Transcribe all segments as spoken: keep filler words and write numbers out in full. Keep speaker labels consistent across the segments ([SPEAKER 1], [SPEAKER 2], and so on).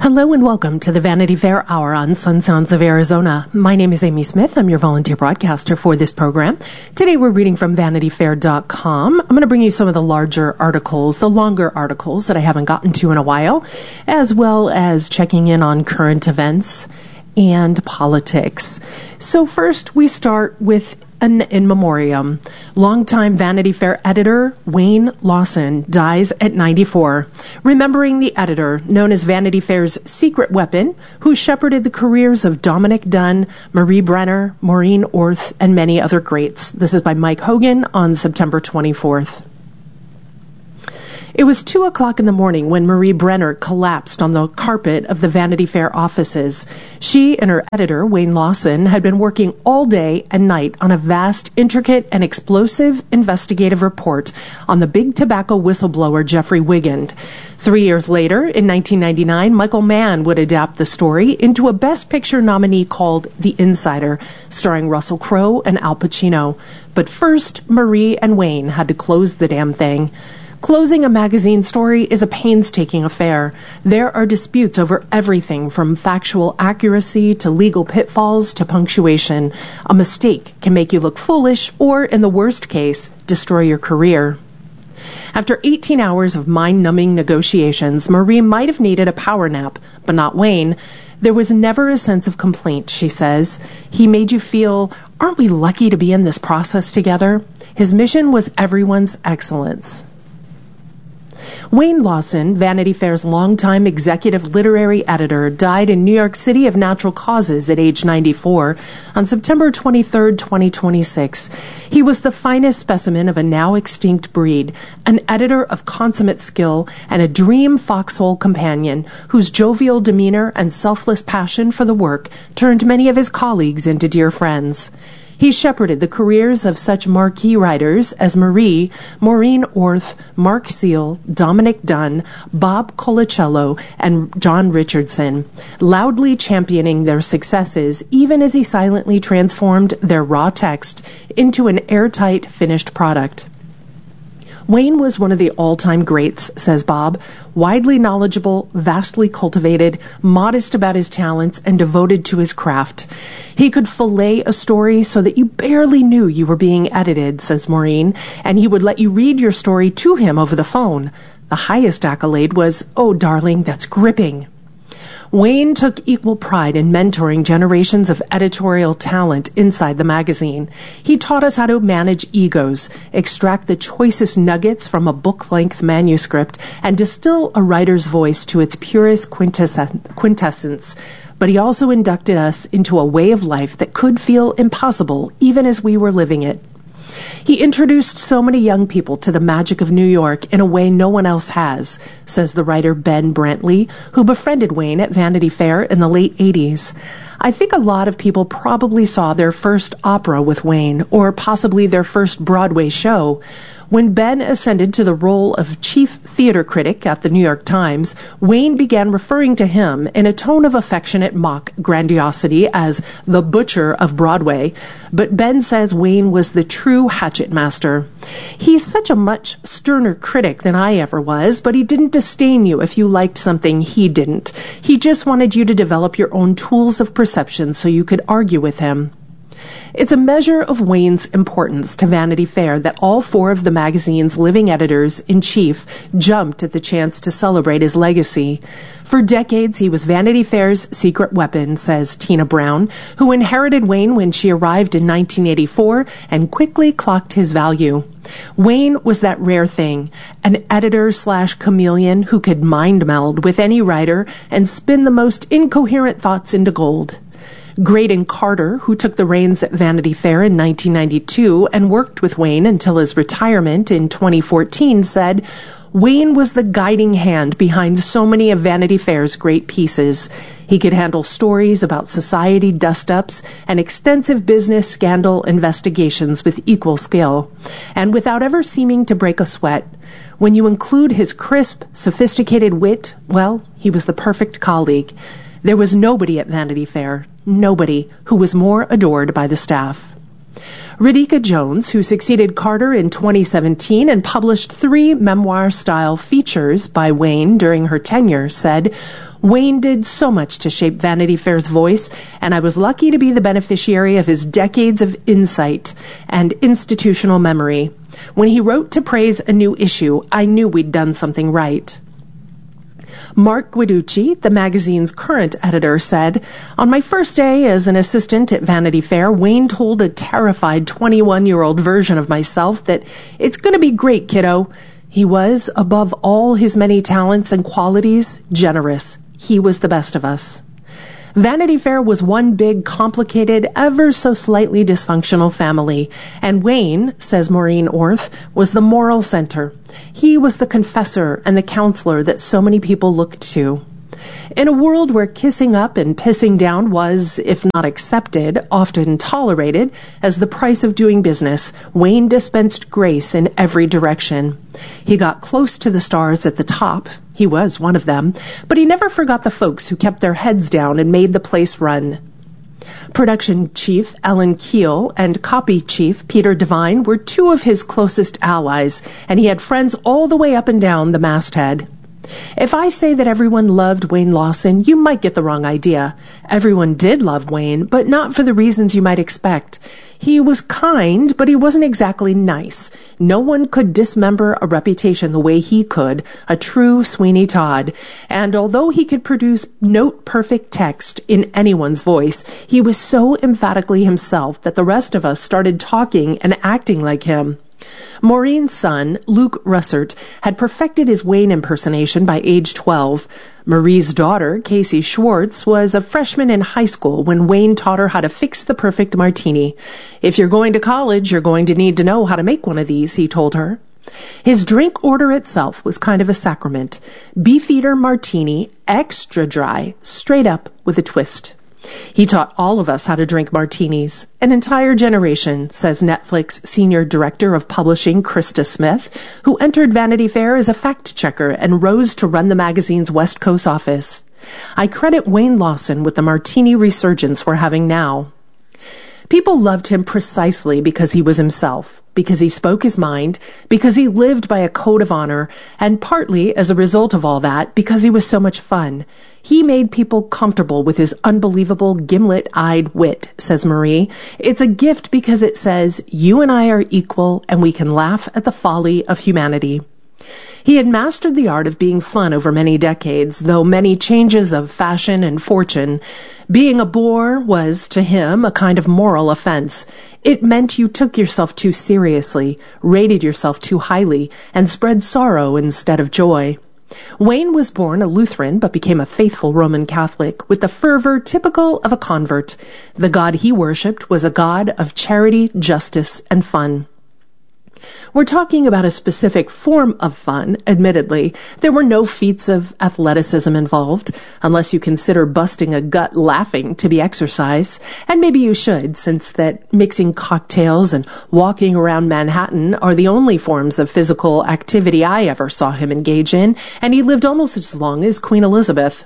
[SPEAKER 1] Hello and welcome to the Vanity Fair Hour on Sun Sounds of Arizona. My name is Amy Smith. I'm your volunteer broadcaster for this program. Today we're reading from vanity fair dot com. I'm going to bring you some of the larger articles, the longer articles that I haven't gotten to in a while, as well as checking in on current events and politics. So first we start with an in memoriam. Longtime Vanity Fair editor Wayne Lawson dies at ninety-four, remembering the editor known as Vanity Fair's secret weapon, who shepherded the careers of Dominic Dunn, Marie Brenner, Maureen Orth, and many other greats. This is by Mike Hogan on September twenty-fourth. It was two o'clock in the morning when Marie Brenner collapsed on the carpet of the Vanity Fair offices. She and her editor, Wayne Lawson, had been working all day and night on a vast, intricate, and explosive investigative report on the big tobacco whistleblower Jeffrey Wigand. Three years later, in nineteen ninety-nine, Michael Mann would adapt the story into a Best Picture nominee called The Insider, starring Russell Crowe and Al Pacino. But first, Marie and Wayne had to close the damn thing. Closing a magazine story is a painstaking affair. There are disputes over everything from factual accuracy to legal pitfalls to punctuation. A mistake can make you look foolish or, in the worst case, destroy your career. After eighteen hours of mind-numbing negotiations, Marie might have needed a power nap, but not Wayne. There was never a sense of complaint, she says. He made you feel, aren't we lucky to be in this process together? His mission was everyone's excellence. Wayne Lawson, Vanity Fair's longtime executive literary editor, died in New York City of natural causes at age ninety-four on September twenty-third, twenty twenty-six. He was the finest specimen of a now extinct breed, an editor of consummate skill and a dream foxhole companion whose jovial demeanor and selfless passion for the work turned many of his colleagues into dear friends. He shepherded the careers of such marquee writers as Marie, Maureen Orth, Mark Seal, Dominic Dunn, Bob Colacello, and John Richardson, loudly championing their successes even as he silently transformed their raw text into an airtight finished product. Wayne was one of the all-time greats, says Bob, widely knowledgeable, vastly cultivated, modest about his talents, and devoted to his craft. He could fillet a story so that you barely knew you were being edited, says Maureen, and he would let you read your story to him over the phone. The highest accolade was, "Oh, darling, that's gripping." Wayne took equal pride in mentoring generations of editorial talent inside the magazine. He taught us how to manage egos, extract the choicest nuggets from a book-length manuscript, and distill a writer's voice to its purest quintessence. But he also inducted us into a way of life that could feel impossible even as we were living it. He introduced so many young people to the magic of New York in a way no one else has, says the writer Ben Brantley, who befriended Wayne at Vanity Fair in the late eighties. I think a lot of people probably saw their first opera with Wayne, or possibly their first Broadway show. When Ben ascended to the role of chief theater critic at the New York Times, Wayne began referring to him in a tone of affectionate mock grandiosity as the butcher of Broadway. But Ben says Wayne was the true hatchet master. He's such a much sterner critic than I ever was, but he didn't disdain you if you liked something he didn't. He just wanted you to develop your own tools of perception so you could argue with him. It's a measure of Wayne's importance to Vanity Fair that all four of the magazine's living editors-in-chief jumped at the chance to celebrate his legacy. For decades, he was Vanity Fair's secret weapon, says Tina Brown, who inherited Wayne when she arrived in nineteen eighty-four and quickly clocked his value. Wayne was that rare thing, an editor-slash-chameleon who could mind meld with any writer and spin the most incoherent thoughts into gold. Graydon Carter, who took the reins at Vanity Fair in nineteen ninety-two and worked with Wayne until his retirement in twenty fourteen, said, Wayne was the guiding hand behind so many of Vanity Fair's great pieces. He could handle stories about society dust-ups and extensive business scandal investigations with equal skill, and without ever seeming to break a sweat. When you include his crisp, sophisticated wit, well, he was the perfect colleague. There was nobody at Vanity Fair, nobody, who was more adored by the staff. Radhika Jones, who succeeded Carter in twenty seventeen and published three memoir-style features by Wayne during her tenure, said, "Wayne did so much to shape Vanity Fair's voice, and I was lucky to be the beneficiary of his decades of insight and institutional memory. When he wrote to praise a new issue, I knew we'd done something right." Mark Guiducci, the magazine's current editor, said, "On my first day as an assistant at Vanity Fair, Wayne told a terrified twenty-one-year-old version of myself that it's going to be great, kiddo." He was, above all his many talents and qualities, generous. He was the best of us. Vanity Fair was one big, complicated, ever so slightly dysfunctional family, and Wayne, says Maureen Orth, was the moral center. He was the confessor and the counselor that so many people looked to. In a world where kissing up and pissing down was, if not accepted, often tolerated, as the price of doing business, Wayne dispensed grace in every direction. He got close to the stars at the top. He was one of them. But he never forgot the folks who kept their heads down and made the place run. Production chief Ellen Keel and copy chief Peter Devine were two of his closest allies, and he had friends all the way up and down the masthead. If I say that everyone loved Wayne Lawson, you might get the wrong idea. Everyone did love Wayne, but not for the reasons you might expect. He was kind, but he wasn't exactly nice. No one could dismember a reputation the way he could, a true Sweeney Todd. And although he could produce note-perfect text in anyone's voice, he was so emphatically himself that the rest of us started talking and acting like him. Maureen's son, Luke Russert, had perfected his Wayne impersonation by age twelve. Marie's daughter, Casey Schwartz, was a freshman in high school when Wayne taught her how to fix the perfect martini. "If you're going to college, you're going to need to know how to make one of these," he told her. His drink order itself was kind of a sacrament. Beefeater martini, extra dry, straight up with a twist. He taught all of us how to drink martinis. An entire generation, says Netflix Senior Director of Publishing Krista Smith, who entered Vanity Fair as a fact-checker and rose to run the magazine's West Coast office. I credit Wayne Lawson with the martini resurgence we're having now. People loved him precisely because he was himself, because he spoke his mind, because he lived by a code of honor, and partly as a result of all that, because he was so much fun. He made people comfortable with his unbelievable gimlet-eyed wit, says Marie. It's a gift because it says, you and I are equal and we can laugh at the folly of humanity. He had mastered the art of being fun over many decades, though many changes of fashion and fortune. Being a bore was, to him, a kind of moral offense. It meant you took yourself too seriously, rated yourself too highly, and spread sorrow instead of joy. Wayne was born a Lutheran but became a faithful Roman Catholic with the fervor typical of a convert. The God he worshipped was a God of charity, justice, and fun. We're talking about a specific form of fun, admittedly. There were no feats of athleticism involved, unless you consider busting a gut laughing to be exercise. And maybe you should, since that mixing cocktails and walking around Manhattan are the only forms of physical activity I ever saw him engage in, and he lived almost as long as Queen Elizabeth.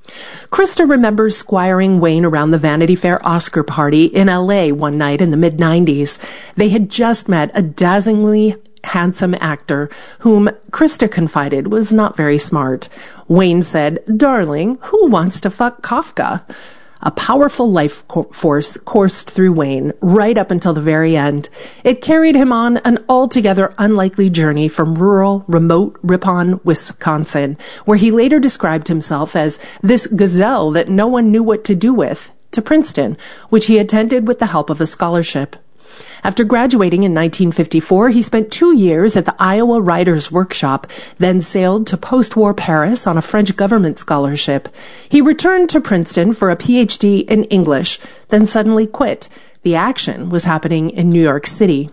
[SPEAKER 1] Krista remembers squiring Wayne around the Vanity Fair Oscar party in L A one night in the mid nineties. They had just met a dazzlingly handsome actor whom Krista confided was not very smart. Wayne said, "Darling, who wants to fuck Kafka?" A powerful life force coursed through Wayne right up until the very end. It carried him on an altogether unlikely journey from rural, remote Ripon, Wisconsin, where he later described himself as this gazelle that no one knew what to do with, to Princeton, which he attended with the help of a scholarship. After graduating in nineteen fifty-four, he spent two years at the Iowa Writers' Workshop, then sailed to post-war Paris on a French government scholarship. He returned to Princeton for a P H D in English, then suddenly quit. The action was happening in New York City.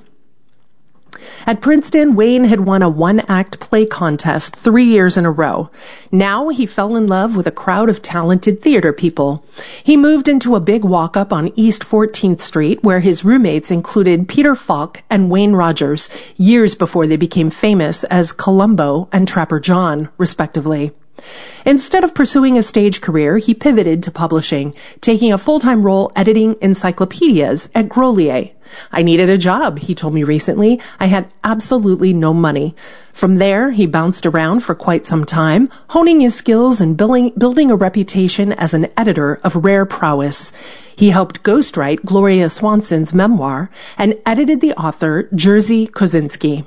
[SPEAKER 1] At Princeton, Wayne had won a one-act play contest three years in a row. Now he fell in love with a crowd of talented theater people. He moved into a big walk-up on East fourteenth Street where his roommates included Peter Falk and Wayne Rogers, years before they became famous as Columbo and Trapper John, respectively. Instead of pursuing a stage career, he pivoted to publishing, taking a full-time role editing encyclopedias at Grolier. I needed a job, he told me recently. I had absolutely no money. From there, he bounced around for quite some time, honing his skills and building, building a reputation as an editor of rare prowess. He helped ghostwrite Gloria Swanson's memoir and edited the author Jerzy Kosinski.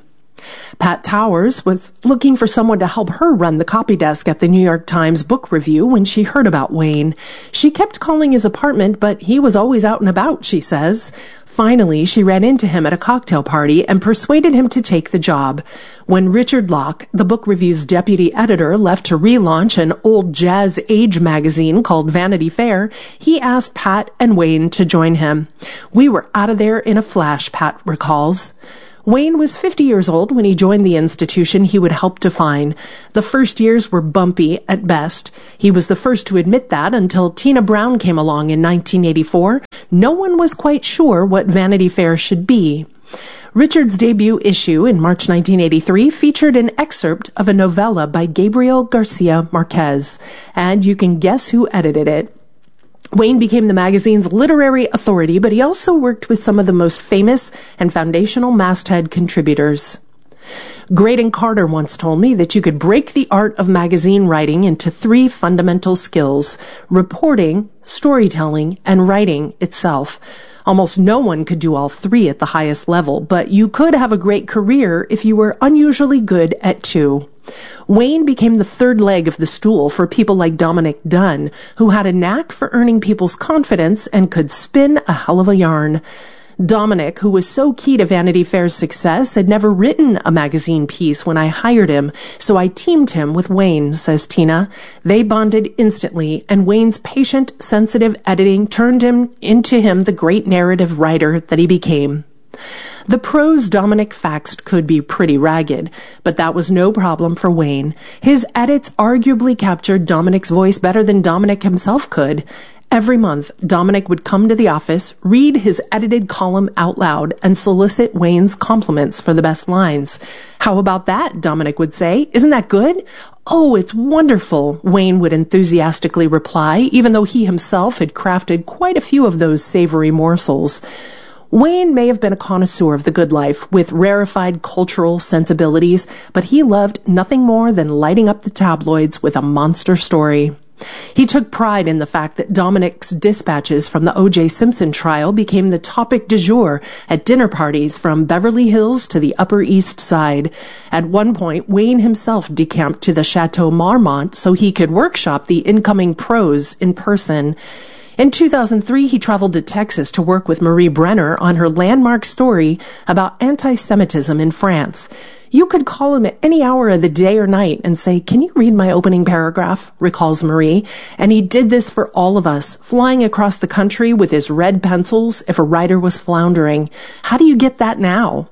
[SPEAKER 1] Pat Towers was looking for someone to help her run the copy desk at the New York Times Book Review when she heard about Wayne. She kept calling his apartment, but he was always out and about, she says. Finally, she ran into him at a cocktail party and persuaded him to take the job. When Richard Locke, the Book Review's deputy editor, left to relaunch an old jazz age magazine called Vanity Fair, he asked Pat and Wayne to join him. We were out of there in a flash, Pat recalls. Wayne was fifty years old when he joined the institution he would help define. The first years were bumpy at best. He was the first to admit that until Tina Brown came along in nineteen eighty-four. No one was quite sure what Vanity Fair should be. Richard's debut issue in March nineteen eighty-three featured an excerpt of a novella by Gabriel Garcia Marquez, and you can guess who edited it. Wayne became the magazine's literary authority, but he also worked with some of the most famous and foundational masthead contributors. Graydon Carter once told me that you could break the art of magazine writing into three fundamental skills: reporting, storytelling, and writing itself. Almost no one could do all three at the highest level, but you could have a great career if you were unusually good at two. Wayne became the third leg of the stool for people like Dominick Dunne, who had a knack for earning people's confidence and could spin a hell of a yarn. Dominick, who was so key to Vanity Fair's success, had never written a magazine piece when I hired him, so I teamed him with Wayne, says Tina. They bonded instantly, and Wayne's patient, sensitive editing turned him into him the great narrative writer that he became. The prose Dominick faxed could be pretty ragged, but that was no problem for Wayne. His edits arguably captured Dominick's voice better than Dominick himself could. Every month, Dominick would come to the office, read his edited column out loud, and solicit Wayne's compliments for the best lines. "How about that?" Dominick would say. "Isn't that good?" "Oh, it's wonderful," Wayne would enthusiastically reply, even though he himself had crafted quite a few of those savory morsels. Wayne may have been a connoisseur of the good life, with rarefied cultural sensibilities, but he loved nothing more than lighting up the tabloids with a monster story. He took pride in the fact that Dominick's dispatches from the O J Simpson trial became the topic du jour at dinner parties from Beverly Hills to the Upper East Side. At one point, Wayne himself decamped to the Chateau Marmont so he could workshop the incoming prose in person. In two thousand three, he traveled to Texas to work with Marie Brenner on her landmark story about anti-Semitism in France. You could call him at any hour of the day or night and say, "Can you read my opening paragraph?" recalls Marie. And he did this for all of us, flying across the country with his red pencils if a writer was floundering. How do you get that now?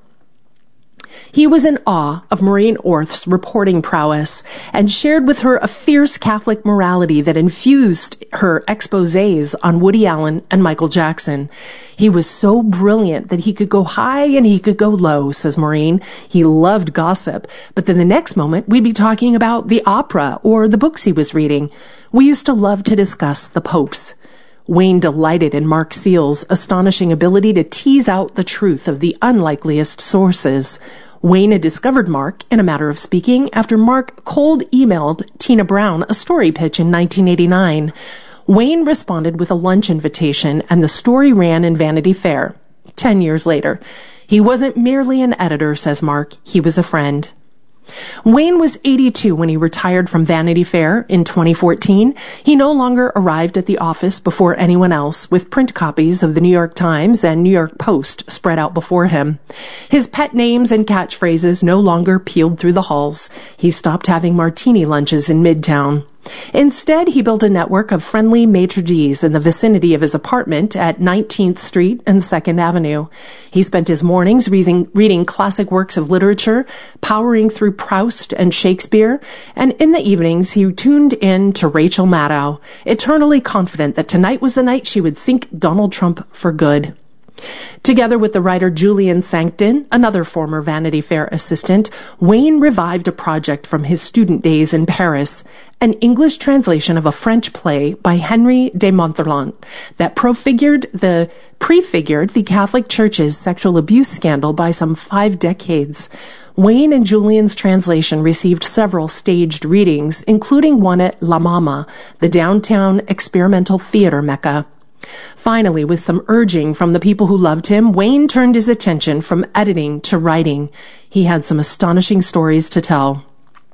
[SPEAKER 1] He was in awe of Maureen Orth's reporting prowess and shared with her a fierce Catholic morality that infused her exposés on Woody Allen and Michael Jackson. He was so brilliant that he could go high and he could go low, says Maureen. He loved gossip, but then the next moment we'd be talking about the opera or the books he was reading. We used to love to discuss the popes. Wayne delighted in Mark Seal's astonishing ability to tease out the truth of the unlikeliest sources. Wayne had discovered Mark, in a matter of speaking, after Mark cold emailed Tina Brown a story pitch in nineteen eighty-nine. Wayne responded with a lunch invitation, and the story ran in Vanity Fair. Ten years later. He wasn't merely an editor, says Mark. He was a friend. Wayne was eighty-two when he retired from Vanity Fair in twenty fourteen. He no longer arrived at the office before anyone else, with print copies of the New York Times and New York Post spread out before him. His pet names and catchphrases no longer peeled through the halls. He stopped having martini lunches in Midtown. Instead, he built a network of friendly maitre d's in the vicinity of his apartment at nineteenth Street and second Avenue. He spent his mornings reading, reading classic works of literature, powering through Proust and Shakespeare, and in the evenings he tuned in to Rachel Maddow, eternally confident that tonight was the night she would sink Donald Trump for good. Together with the writer Julian Sancton, another former Vanity Fair assistant, Wayne revived a project from his student days in Paris, an English translation of a French play by Henry de Montherlant that prefigured the, prefigured the Catholic Church's sexual abuse scandal by some five decades. Wayne and Julian's translation received several staged readings, including one at La Mama, the downtown experimental theater mecca. Finally, with some urging from the people who loved him, Wayne turned his attention from editing to writing. He had some astonishing stories to tell.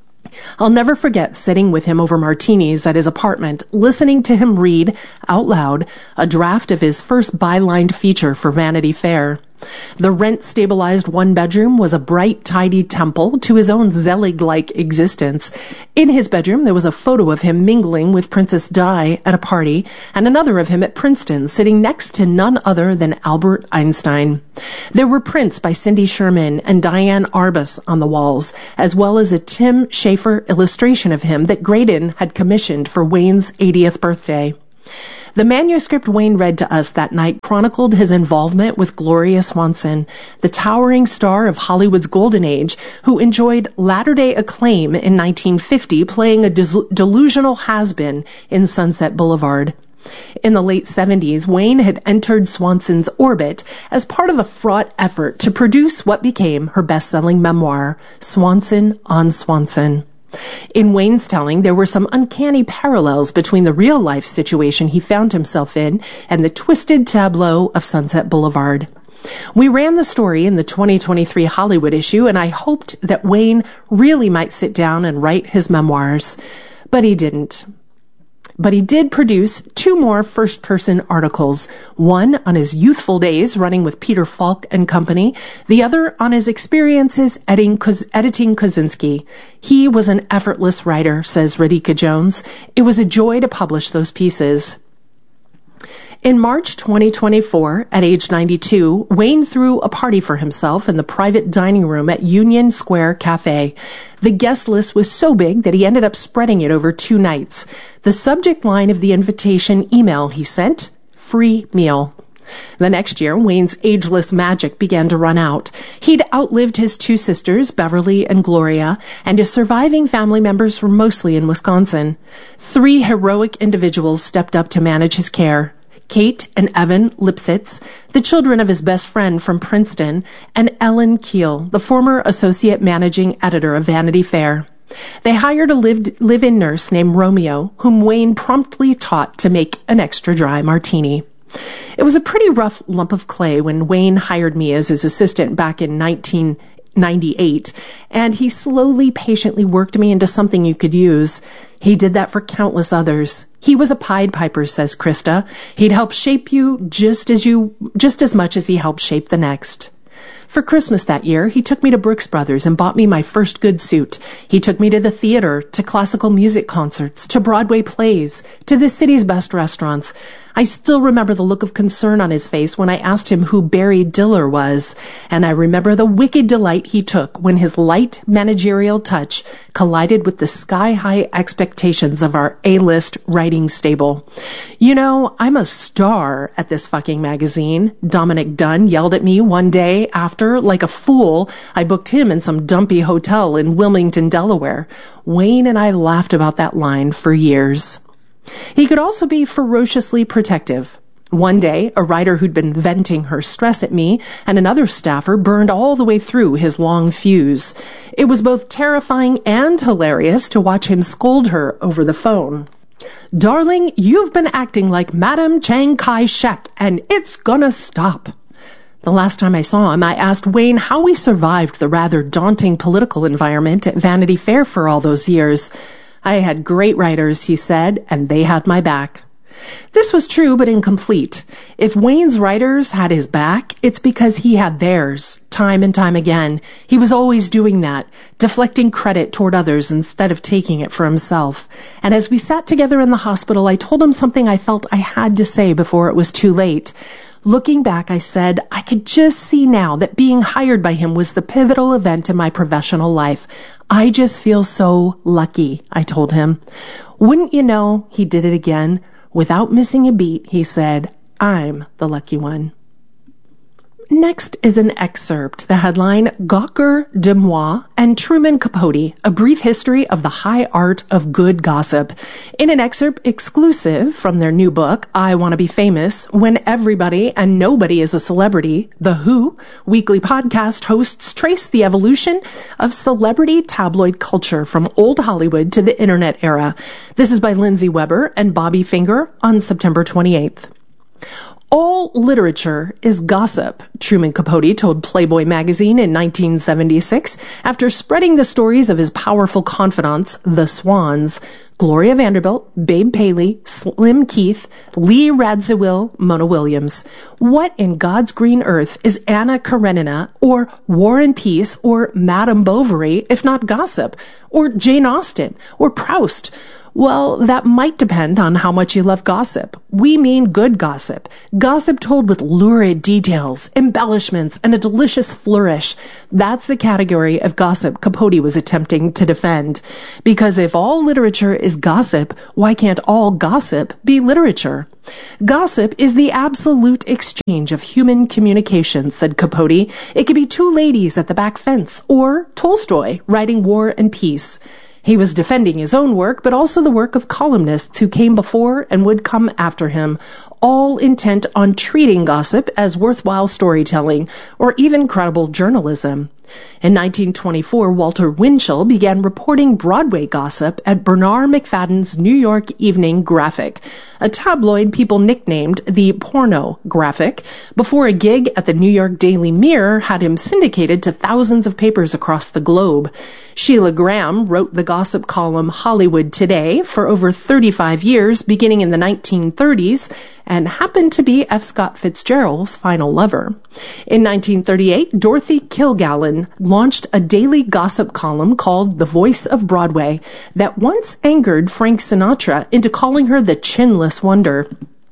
[SPEAKER 1] I'll never forget sitting with him over martinis at his apartment, listening to him read, out loud, a draft of his first bylined feature for Vanity Fair. The rent-stabilized one-bedroom was a bright, tidy temple to his own Zelig-like existence. In his bedroom, there was a photo of him mingling with Princess Di at a party, and another of him at Princeton, sitting next to none other than Albert Einstein. There were prints by Cindy Sherman and Diane Arbus on the walls, as well as a Tim Schafer illustration of him that Graydon had commissioned for Wayne's eightieth birthday. The manuscript Wayne read to us that night chronicled his involvement with Gloria Swanson, the towering star of Hollywood's golden age, who enjoyed latter-day acclaim in nineteen fifty playing a des- delusional has-been in Sunset Boulevard. In the late seventies, Wayne had entered Swanson's orbit as part of a fraught effort to produce what became her best-selling memoir, Swanson on Swanson. In Wayne's telling, there were some uncanny parallels between the real-life situation he found himself in and the twisted tableau of Sunset Boulevard. We ran the story in the twenty twenty-three Hollywood issue, and I hoped that Wayne really might sit down and write his memoirs. But he didn't. But he did produce two more first-person articles, one on his youthful days running with Peter Falk and Company, the other on his experiences editing, editing Kozinski. He was an effortless writer, says Radhika Jones. It was a joy to publish those pieces. In March twenty twenty-four, at age ninety-two, Wayne threw a party for himself in the private dining room at Union Square Cafe. The guest list was so big that he ended up spreading it over two nights. The subject line of the invitation email he sent, free meal. The next year, Wayne's ageless magic began to run out. He'd outlived his two sisters, Beverly and Gloria, and his surviving family members were mostly in Wisconsin. Three heroic individuals stepped up to manage his care. Kate and Evan Lipsitz, the children of his best friend from Princeton, and Ellen Keel, the former associate managing editor of Vanity Fair. They hired a lived, live-in nurse named Romeo, whom Wayne promptly taught to make an extra dry martini. It was a pretty rough lump of clay when Wayne hired me as his assistant back in nineteen ninety-eight, and he slowly, patiently worked me into something you could use. He did that for countless others. He was a Pied Piper, says Krista. He'd help shape you just as you, just as much as he helped shape the next. For Christmas that year, he took me to Brooks Brothers and bought me my first good suit. He took me to the theater, to classical music concerts, to Broadway plays, to the city's best restaurants. I still remember the look of concern on his face when I asked him who Barry Diller was, and I remember the wicked delight he took when his light managerial touch collided with the sky-high expectations of our A-list writing stable. You know, I'm a star at this fucking magazine, Dominic Dunn yelled at me one day after, like a fool, I booked him in some dumpy hotel in Wilmington, Delaware. Wayne and I laughed about that line for years. He could also be ferociously protective. One day, a writer who'd been venting her stress at me and another staffer burned all the way through his long fuse. It was both terrifying and hilarious to watch him scold her over the phone. "Darling, you've been acting like Madame Chiang Kai-shek, and it's gonna stop." The last time I saw him, I asked Wayne how we survived the rather daunting political environment at Vanity Fair for all those years. I had great writers, he said, and they had my back. This was true, but incomplete. If Wayne's writers had his back, it's because he had theirs, time and time again. He was always doing that, deflecting credit toward others instead of taking it for himself. And as we sat together in the hospital, I told him something I felt I had to say before it was too late. Looking back, I said, I could just see now that being hired by him was the pivotal event in my professional life. I just feel so lucky, I told him. Wouldn't you know, he did it again. Without missing a beat, he said, I'm the lucky one. Next is an excerpt, the headline, Gawker, Demois, and Truman Capote, A Brief History of the High Art of Good Gossip. In an excerpt exclusive from their new book, I Want to Be Famous, When Everybody and Nobody is a Celebrity, The Who, weekly podcast hosts trace the evolution of celebrity tabloid culture from old Hollywood to the internet era. This is by Lindsay Weber and Bobby Finger on September twenty-eighth. All literature is gossip, Truman Capote told Playboy magazine in nineteen seventy-six after spreading the stories of his powerful confidants, the Swans, Gloria Vanderbilt, Babe Paley, Slim Keith, Lee Radziwill, Mona Williams. What in God's green earth is Anna Karenina or War and Peace or Madame Bovary if not gossip? Or Jane Austen? Or Proust? Well, that might depend on how much you love gossip. We mean good gossip. Gossip told with lurid details, embellishments, and a delicious flourish. That's the category of gossip Capote was attempting to defend. Because if all literature is gossip, why can't all gossip be literature? Gossip is the absolute exchange of human communication, said Capote. It could be two ladies at the back fence, or Tolstoy writing War and Peace. He was defending his own work, but also the work of columnists who came before and would come after him, all intent on treating gossip as worthwhile storytelling or even credible journalism. In nineteen twenty-four, Walter Winchell began reporting Broadway gossip at Bernard Macfadden's New York Evening Graphic, a tabloid people nicknamed the Porno Graphic, before a gig at the New York Daily Mirror had him syndicated to thousands of papers across the globe. Sheila Graham wrote the gossip column Hollywood Today for over thirty-five years, beginning in the nineteen thirties, and happened to be F. Scott Fitzgerald's final lover. In nineteen thirty-eight, Dorothy Kilgallen launched a daily gossip column called The Voice of Broadway that once angered Frank Sinatra into calling her the Chinless Wonder.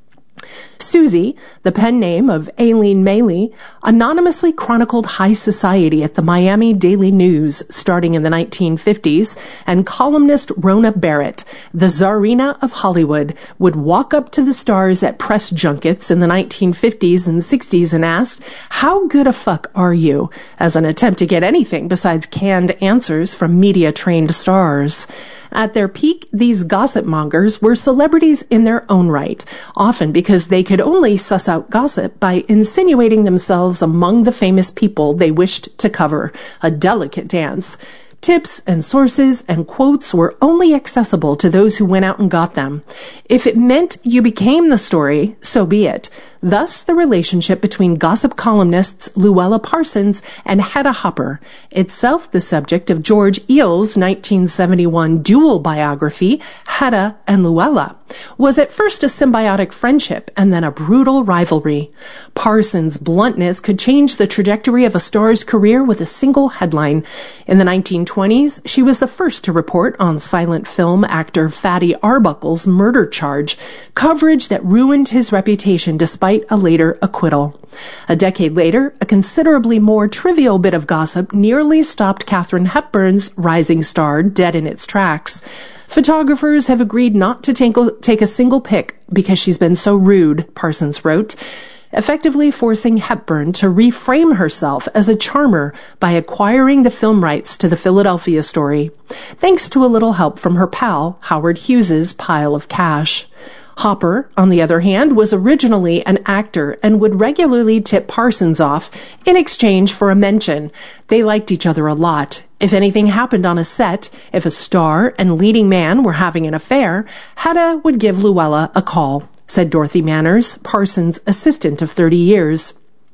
[SPEAKER 1] Susie, the pen name of Aileen Maley, anonymously chronicled high society at the Miami Daily News starting in the nineteen fifties, and columnist Rona Barrett, the Tsarina of Hollywood, would walk up to the stars at press junkets in the nineteen fifties and sixties and ask, "How good a fuck are you?" as an attempt to get anything besides canned answers from media-trained stars. At their peak, these gossip mongers were celebrities in their own right, often because they could only suss out gossip by insinuating themselves among the famous people they wished to cover, a delicate dance. Tips and sources and quotes were only accessible to those who went out and got them. If it meant you became the story, so be it. Thus, the relationship between gossip columnists Luella Parsons and Hedda Hopper, itself the subject of George Eel's nineteen seventy-one dual biography, Hedda and Luella, was at first a symbiotic friendship and then a brutal rivalry. Parsons' bluntness could change the trajectory of a star's career with a single headline. In the nineteen twenties, she was the first to report on silent film actor Fatty Arbuckle's murder charge, coverage that ruined his reputation despite a later acquittal. A decade later, a considerably more trivial bit of gossip nearly stopped Katharine Hepburn's rising star dead in its tracks. Photographers have agreed not to take, take a single pic because she's been so rude, Parsons wrote, effectively forcing Hepburn to reframe herself as a charmer by acquiring the film rights to the Philadelphia story, thanks to a little help from her pal, Howard Hughes's pile of cash. Hopper, on the other hand, was originally an actor and would regularly tip Parsons off in exchange for a mention. They liked each other a lot. If anything happened on a set, if a star and leading man were having an affair, Hedda would give Luella a call, said Dorothy Manners, Parsons' assistant of thirty years.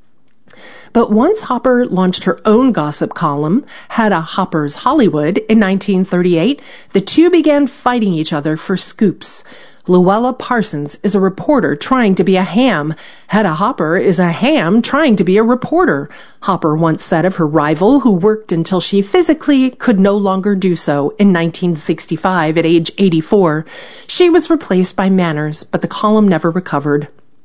[SPEAKER 1] But once Hopper launched her own gossip column, Hedda Hopper's Hollywood, in nineteen thirty-eight, the two began fighting each other for scoops. Luella Parsons is a reporter trying to be a ham. Hedda Hopper is a ham trying to be a reporter, Hopper once said of her rival, who worked until she physically could no longer do so in nineteen sixty-five at age eighty-four. She was replaced by Manners, but the column never recovered.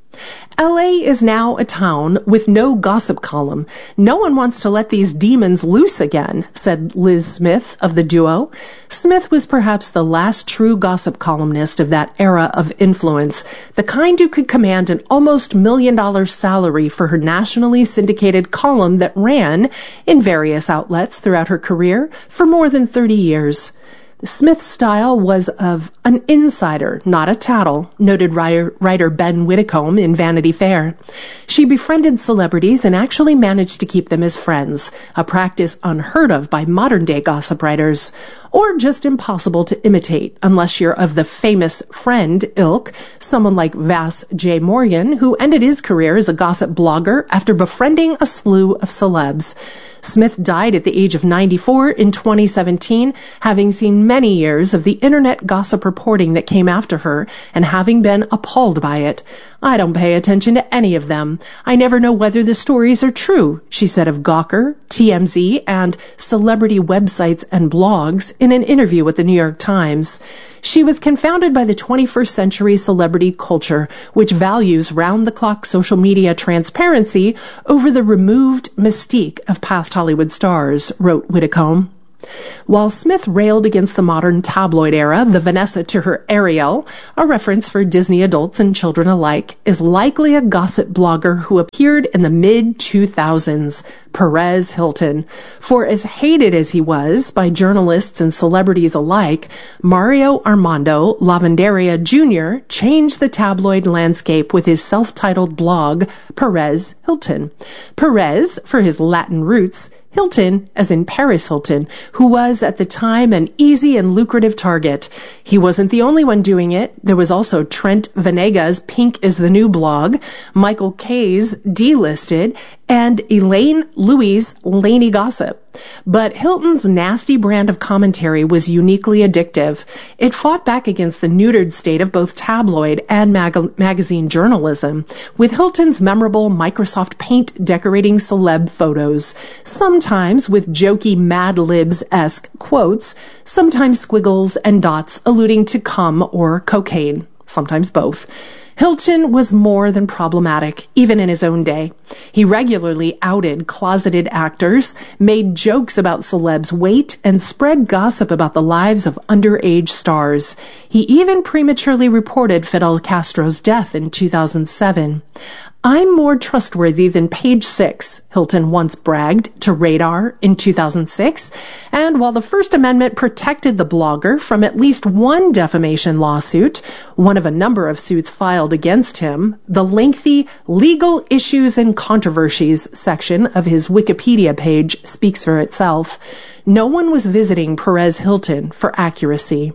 [SPEAKER 1] L A is now a town with no gossip column. No one wants to let these demons loose again, said Liz Smith of the duo. Smith was perhaps the last true gossip columnist of that era of influence, the kind who could command an almost million-dollar salary for her nationally syndicated column that ran in various outlets throughout her career for more than thirty years. Smith's style was of an insider, not a tattle, noted writer, writer Ben Whitcomb in Vanity Fair. She befriended celebrities and actually managed to keep them as friends, a practice unheard of by modern-day gossip writers, or just impossible to imitate unless you're of the famous friend ilk, someone like Vas J. Morgan, who ended his career as a gossip blogger after befriending a slew of celebs. Smith died at the age of ninety-four in twenty seventeen, having seen many years of the internet gossip reporting that came after her and having been appalled by it. I don't pay attention to any of them. I never know whether the stories are true, she said of Gawker, T M Z, and celebrity websites and blogs in an interview with the New York Times. She was confounded by the twenty-first century celebrity culture, which values round-the-clock social media transparency over the removed mystique of past Hollywood stars, wrote Whitcomb. While Smith railed against the modern tabloid era, the Vanessa to her Ariel, a reference for Disney adults and children alike, is likely a gossip blogger who appeared in the mid two thousands, Perez Hilton. For as hated as he was by journalists and celebrities alike, Mario Armando Lavanderia Junior changed the tabloid landscape with his self-titled blog, Perez Hilton. Perez, for his Latin roots, Hilton, as in Paris Hilton, who was at the time an easy and lucrative target. He wasn't the only one doing it. There was also Trent Venegas' Pink is the New blog, Michael Kay's D-Listed, and Elaine Louis' Laney Gossip. But Hilton's nasty brand of commentary was uniquely addictive. It fought back against the neutered state of both tabloid and mag- magazine journalism, with Hilton's memorable Microsoft Paint decorating celeb photos, sometimes with jokey Mad Libs-esque quotes, sometimes squiggles and dots alluding to cum or cocaine, sometimes both. Hilton was more than problematic, even in his own day. He regularly outed closeted actors, made jokes about celebs' weight, and spread gossip about the lives of underage stars. He even prematurely reported Fidel Castro's death in two thousand seven. I'm more trustworthy than Page Six, Hilton once bragged to Radar in two thousand six, and while the First Amendment protected the blogger from at least one defamation lawsuit, one of a number of suits filed against him, the lengthy Legal Issues and Controversies section of his Wikipedia page speaks for itself. No one was visiting Perez Hilton for accuracy.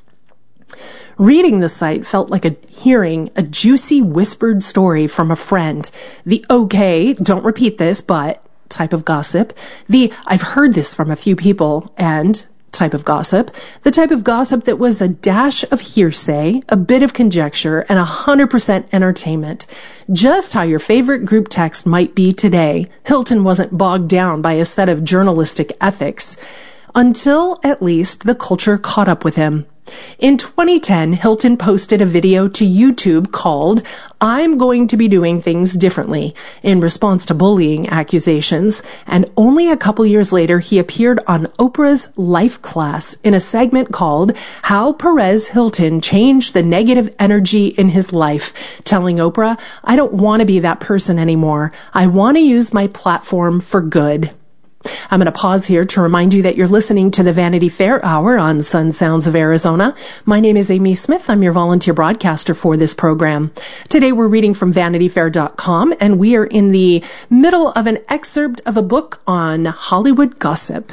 [SPEAKER 1] Reading the site felt like a hearing a juicy whispered story from a friend. The okay, don't repeat this, but type of gossip. The I've heard this from a few people and type of gossip. The type of gossip that was a dash of hearsay, a bit of conjecture, and one hundred percent entertainment. Just how your favorite group text might be today. Hilton wasn't bogged down by a set of journalistic ethics. Until, at least, the culture caught up with him. In twenty ten, Hilton posted a video to YouTube called I'm Going to Be Doing Things Differently in response to bullying accusations, and only a couple years later he appeared on Oprah's Life Class in a segment called How Perez Hilton Changed the Negative Energy in His Life, telling Oprah, I don't want to be that person anymore. I want to use my platform for good. I'm going to pause here to remind you that you're listening to the Vanity Fair Hour on Sun Sounds of Arizona. My name is Amy Smith. I'm your volunteer broadcaster for this program. Today we're reading from vanity fair dot com, and we are in the middle of an excerpt of a book on Hollywood gossip.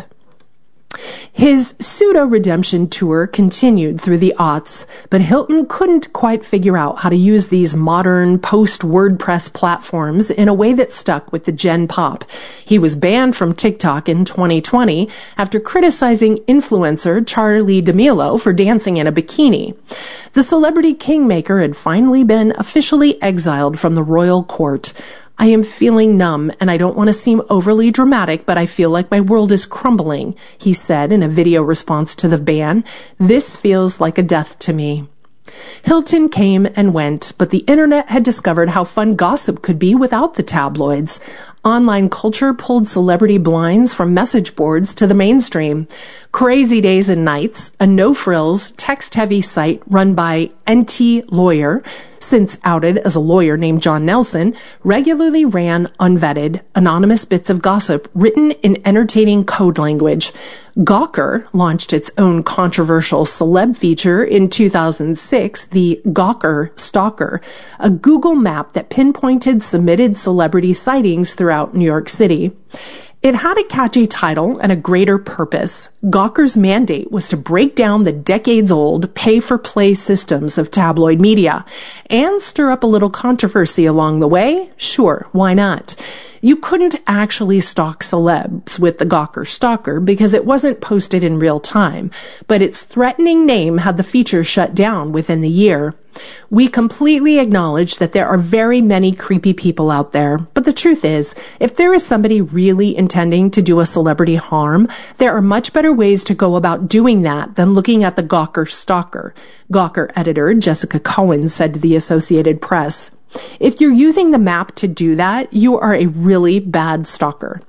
[SPEAKER 1] His pseudo-redemption tour continued through the aughts, but Hilton couldn't quite figure out how to use these modern post-WordPress platforms in a way that stuck with the Gen Pop. He was banned from TikTok in twenty twenty after criticizing influencer Charli D'Amelio for dancing in a bikini. The celebrity kingmaker had finally been officially exiled from the royal court. I am feeling numb, and I don't want to seem overly dramatic, but I feel like my world is crumbling, he said in a video response to the ban. This feels like a death to me. Hilton came and went, but the internet had discovered how fun gossip could be without the tabloids. Online culture pulled celebrity blinds from message boards to the mainstream. Crazy Days and Nights, a no-frills, text-heavy site run by N T Lawyer, since outed as a lawyer named John Nelson, regularly ran unvetted, anonymous bits of gossip written in entertaining code language. Gawker launched its own controversial celeb feature in two thousand six, the Gawker Stalker, a Google map that pinpointed submitted celebrity sightings throughout New York City. It had a catchy title and a greater purpose. Gawker's mandate was to break down the decades-old pay-for-play systems of tabloid media and stir up a little controversy along the way. Sure, why not? You couldn't actually stalk celebs with the Gawker Stalker because it wasn't posted in real time, but its threatening name had the feature shut down within the year. We completely acknowledge that there are very many creepy people out there, but the truth is, if there is somebody really intending to do a celebrity harm, there are much better ways to go about doing that than looking at the Gawker Stalker. Gawker editor Jessica Cohen said to the Associated Press, "If you're using the map to do that, you are a really bad stalker."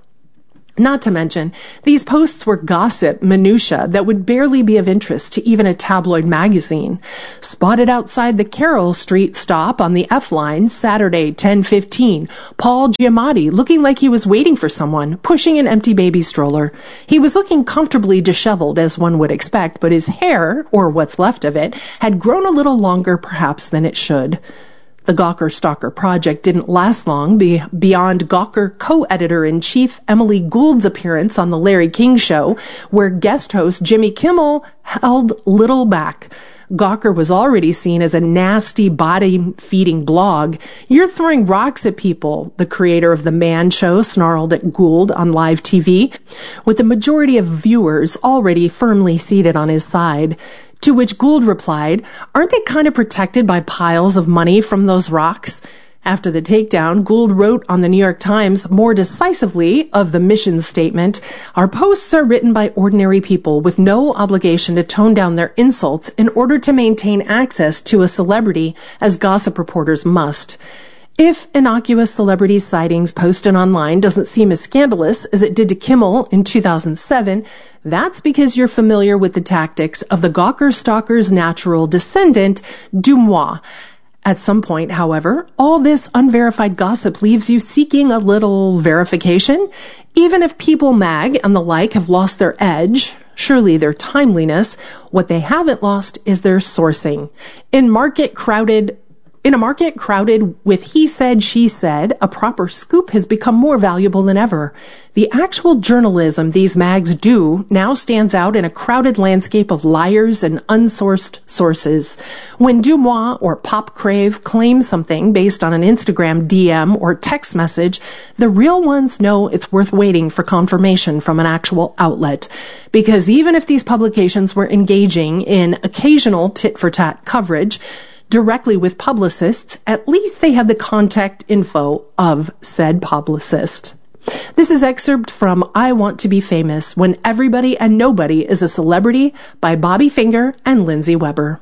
[SPEAKER 1] Not to mention, these posts were gossip minutia that would barely be of interest to even a tabloid magazine. Spotted outside the Carroll Street stop on the F line, Saturday, ten fifteen. Paul Giamatti looking like he was waiting for someone, pushing an empty baby stroller. He was looking comfortably disheveled, as one would expect, but his hair, or what's left of it, had grown a little longer perhaps than it should. The Gawker Stalker project didn't last long be beyond Gawker co-editor-in-chief Emily Gould's appearance on The Larry King Show, where guest host Jimmy Kimmel held little back. Gawker was already seen as a nasty, body-feeding blog. "You're throwing rocks at people," the creator of The Man Show snarled at Gould on live T V, with the majority of viewers already firmly seated on his side. To which Gould replied, "Aren't they kind of protected by piles of money from those rocks?" After the takedown, Gould wrote on the New York Times more decisively of the mission statement, "Our posts are written by ordinary people with no obligation to tone down their insults in order to maintain access to a celebrity, as gossip reporters must." If innocuous celebrity sightings posted online doesn't seem as scandalous as it did to Kimmel in two thousand seven, that's because you're familiar with the tactics of the Gawker Stalker's natural descendant, Dumois. At some point, however, all this unverified gossip leaves you seeking a little verification. Even if People Mag and the like have lost their edge, surely their timeliness, what they haven't lost is their sourcing. In market crowded In a market crowded with he said, she said, a proper scoop has become more valuable than ever. The actual journalism these mags do now stands out in a crowded landscape of liars and unsourced sources. When Dumois or Pop Crave claim something based on an Instagram D M or text message, the real ones know it's worth waiting for confirmation from an actual outlet. Because even if these publications were engaging in occasional tit-for-tat coverage, directly with publicists, at least they had the contact info of said publicist. This is excerpt from I Want to Be Famous When Everybody and Nobody is a Celebrity by Bobby Finger and Lindsay Weber.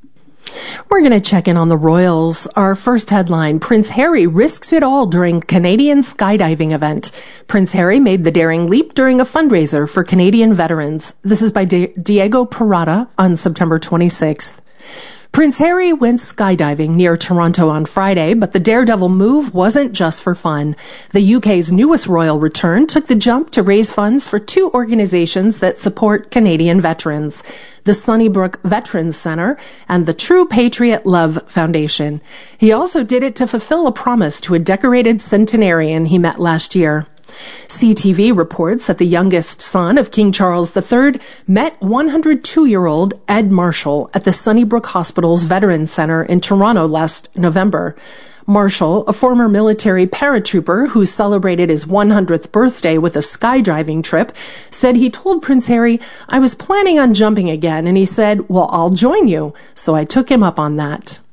[SPEAKER 1] We're going to check in on the royals. Our first headline, Prince Harry risks it all during Canadian skydiving event. Prince Harry made the daring leap during a fundraiser for Canadian veterans. This is by Di- Diego Parada on September twenty-sixth. Prince Harry went skydiving near Toronto on Friday, but the daredevil move wasn't just for fun. The U K's newest royal return took the jump to raise funds for two organizations that support Canadian veterans, the Sunnybrook Veterans Center and the True Patriot Love Foundation. He also did it to fulfill a promise to a decorated centenarian he met last year. C T V reports that the youngest son of King Charles the Third met one hundred two-year-old Ed Marshall at the Sunnybrook Hospital's Veterans Center in Toronto last November. Marshall, a former military paratrooper who celebrated his one hundredth birthday with a skydiving trip, said he told Prince Harry, "I was planning on jumping again," and he said, "Well, I'll join you." So I took him up on that.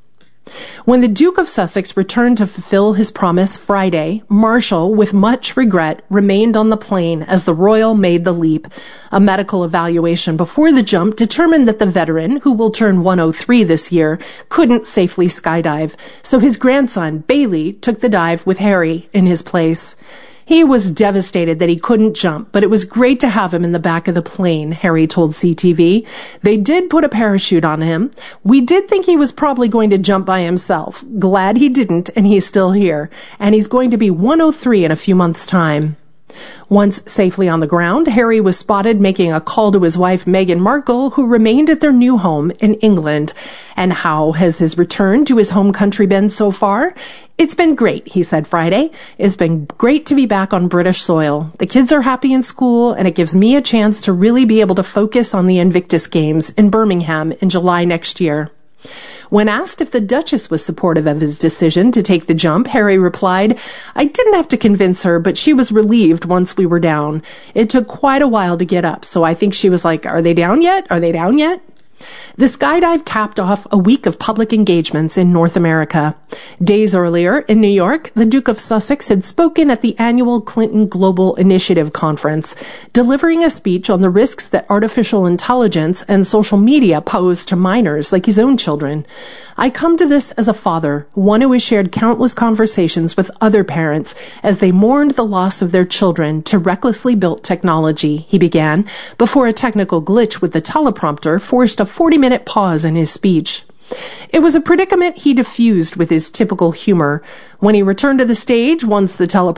[SPEAKER 1] When the Duke of Sussex returned to fulfill his promise Friday, Marshall, with much regret, remained on the plane as the Royal made the leap. A medical evaluation before the jump determined that the veteran, who will turn one oh three this year, couldn't safely skydive, so his grandson, Bailey, took the dive with Harry in his place. He was devastated that he couldn't jump, but it was great to have him in the back of the plane, Harry told C T V. They did put a parachute on him. We did think he was probably going to jump by himself. Glad he didn't, and he's still here. And he's going to be one oh three in a few months' time. Once safely on the ground, Harry was spotted making a call to his wife Meghan Markle, who remained at their new home in England. And how has his return to his home country been so far? It's been great, he said Friday. It's been great to be back on British soil. The kids are happy in school, and it gives me a chance to really be able to focus on the Invictus Games in Birmingham in July next year. When asked if the Duchess was supportive of his decision to take the jump, Harry replied, "I didn't have to convince her, but she was relieved once we were down. It took quite a while to get up, so I think she was like, 'Are they down yet? Are they down yet?'" The skydive capped off a week of public engagements in North America. Days earlier, in New York, the Duke of Sussex had spoken at the annual Clinton Global Initiative Conference, delivering a speech on the risks that artificial intelligence and social media pose to minors like his own children. "I come to this as a father, one who has shared countless conversations with other parents as they mourned the loss of their children to recklessly built technology," he began, before a technical glitch with the teleprompter forced a forty-minute pause in his speech. It was a predicament he diffused with his typical humor. When he returned to the stage, once the teleprompter